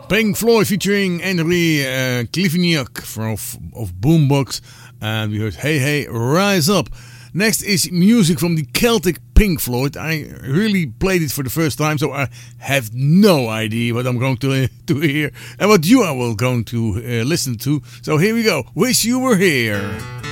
Pink Floyd featuring Henry Klivniuk of Boombox, and we heard Hey Hey Rise Up. Next is music from the Celtic Pink Floyd. I really played it for the first time, so I have no idea what I'm going to hear and what you are going to listen to. So here we go. Wish You Were Here.